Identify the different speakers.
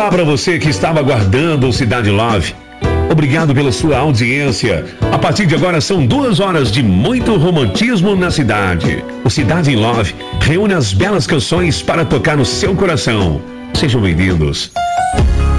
Speaker 1: Olá para você que estava aguardando o Cidade Love. Obrigado pela sua audiência. A partir de agora são 2 horas de muito romantismo na cidade. O Cidade em Love reúne as belas canções para tocar no seu coração. Sejam bem-vindos.